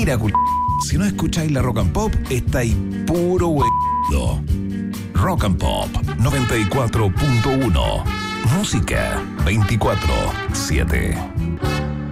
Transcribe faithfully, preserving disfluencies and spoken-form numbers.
Mira, cul... si no escucháis la Rock and Pop, estáis puro huevo. Rock and Pop noventa y cuatro punto uno. Música veinticuatro siete.